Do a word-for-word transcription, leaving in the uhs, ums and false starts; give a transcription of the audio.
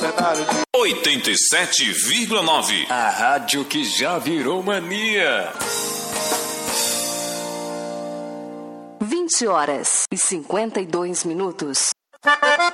oitenta e sete vírgula nove. A rádio que já virou mania. vinte horas e cinquenta e dois minutos.